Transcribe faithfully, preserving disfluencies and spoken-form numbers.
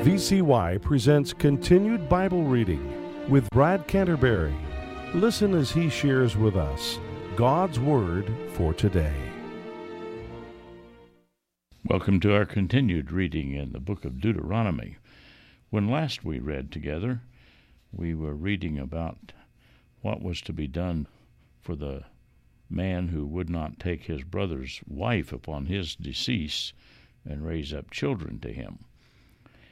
V C Y presents Continued Bible Reading with Brad Canterbury. Listen as he shares with us God's Word for today. Welcome to our continued reading in the book of Deuteronomy. When last we read together, we were reading about what was to be done for the man who would not take his brother's wife upon his decease and raise up children to him.